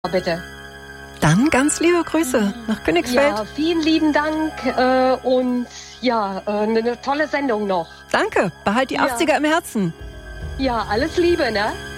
bitte. Dann ganz liebe Grüße nach Königsfeld. Ja, vielen lieben Dank und eine tolle Sendung noch. Danke, behalt die 80er im Herzen. Ja, alles Liebe, ne?